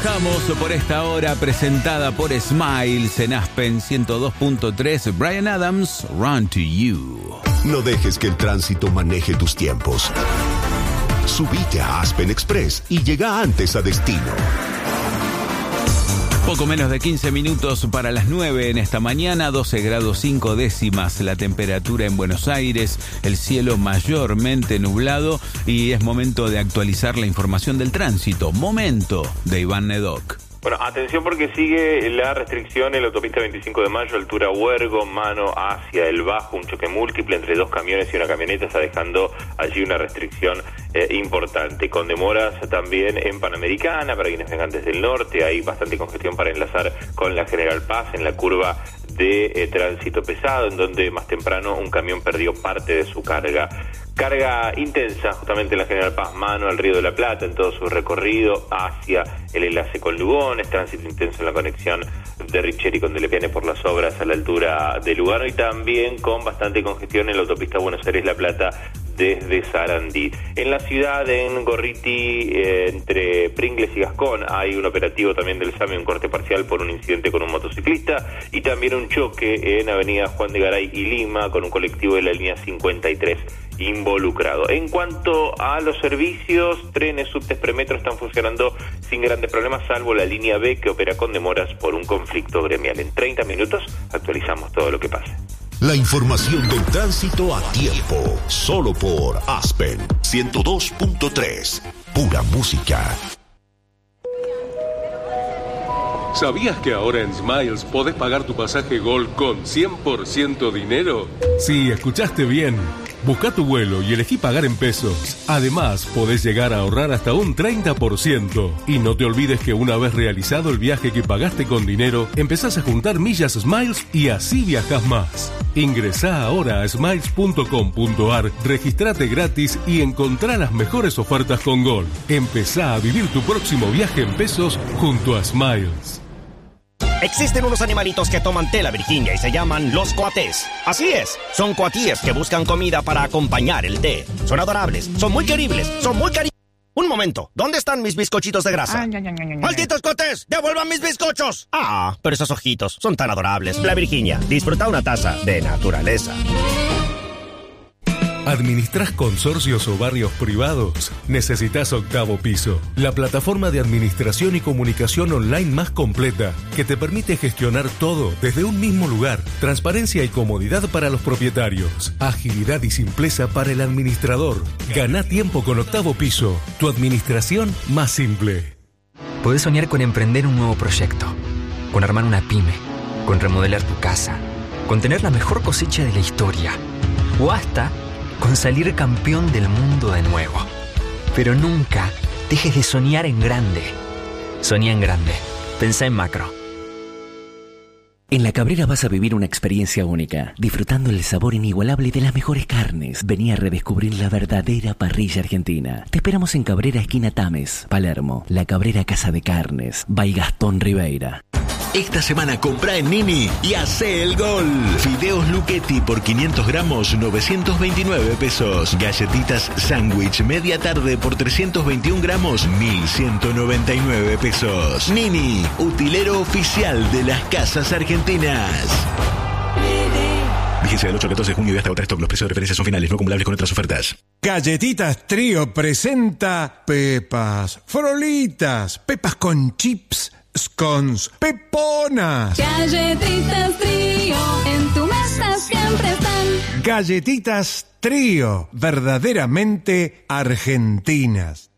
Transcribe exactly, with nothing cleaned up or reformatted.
Viajamos por esta hora, presentada por Smiles en Aspen ciento dos punto tres. Bryan Adams, Run to You. No dejes que el tránsito maneje tus tiempos. Subite a Aspen Express y llega antes a destino. Poco menos de quince minutos para las nueve en esta mañana, doce grados cinco décimas la temperatura en Buenos Aires, el cielo mayormente nublado y es momento de actualizar la información del tránsito. Momento de Iván Nedoc. Bueno, atención porque sigue la restricción en la autopista veinticinco de mayo, altura Huergo, mano hacia el Bajo, un choque múltiple entre dos camiones y una camioneta está dejando allí una restricción eh, importante, con demoras también en Panamericana, para quienes vengan desde el norte, hay bastante congestión para enlazar con la General Paz en la curva de eh, tránsito pesado, en donde más temprano un camión perdió parte de su carga. Carga intensa justamente en la General Paz, mano al Río de la Plata, en todo su recorrido hacia el enlace con Lugones, tránsito intenso en la conexión de Richeri con Delepiane por las obras a la altura de Lugano y también con bastante congestión en la autopista Buenos Aires-La Plata desde Sarandí. En la ciudad, en Gorriti, eh, entre Pringles y Gascón, hay un operativo también del SAME, un corte parcial por un incidente con un motociclista y también un choque en Avenida Juan de Garay y Lima con un colectivo de la línea cincuenta y tres involucrado. En cuanto a los servicios, trenes, subtes, premetro están funcionando sin grandes problemas, salvo la línea B que opera con demoras por un conflicto gremial. En treinta minutos actualizamos todo lo que pase. La información del tránsito a tiempo, solo por Aspen ciento dos punto tres, pura música. ¿Sabías que ahora en Smiles podés pagar tu pasaje Gol con cien por ciento dinero? Sí, escuchaste bien. Busca tu vuelo y elegí pagar en pesos. Además, podés llegar a ahorrar hasta un treinta por ciento. Y no te olvides que una vez realizado el viaje que pagaste con dinero, empezás a juntar millas Smiles y así viajás más. Ingresá ahora a smiles punto com punto ar, registrate gratis y encontrá las mejores ofertas con Gol. Empezá a vivir tu próximo viaje en pesos junto a Smiles. Existen unos animalitos que toman té, la Virginia, y se llaman los coatés. Así es, son coatíes que buscan comida para acompañar el té. Son adorables, son muy queribles, son muy cari... Un momento, ¿dónde están mis bizcochitos de grasa? Ay, ay, ay, ay, ay. ¡Malditos coatés! ¡Devuelvan mis bizcochos! Ah, pero esos ojitos son tan adorables. La Virginia, disfruta una taza de naturaleza. ¿Administrás consorcios o barrios privados? Necesitas Octavo Piso, la plataforma de administración y comunicación online más completa que te permite gestionar todo desde un mismo lugar. Transparencia y comodidad para los propietarios. Agilidad y simpleza para el administrador. Gana tiempo con Octavo Piso, tu administración más simple. Podés soñar con emprender un nuevo proyecto, con armar una pyme, con remodelar tu casa, con tener la mejor cosecha de la historia o hasta con salir campeón del mundo de nuevo. Pero nunca dejes de soñar en grande. Soñá en grande. Pensá en macro. En La Cabrera vas a vivir una experiencia única, disfrutando el sabor inigualable de las mejores carnes. Vení a redescubrir la verdadera parrilla argentina. Te esperamos en Cabrera, esquina Tames, Palermo. La Cabrera Casa de Carnes, by Gastón Ribeira. Esta semana comprá en Nini y hacé el gol. Fideos Luchetti por quinientos gramos, novecientos veintinueve pesos. Galletitas sándwich media tarde por trescientos veintiún gramos, mil ciento noventa y nueve pesos. Nini, utilero oficial de las casas argentinas. Vigencia del ocho al catorce de junio y hasta otra stock. Los precios de referencia son finales, no acumulables con otras ofertas. Galletitas Trío presenta Pepas, Frolitas, Pepas con chips, scones, peponas. Galletitas Trío, en tu mesa siempre están. Galletitas Trío, verdaderamente argentinas.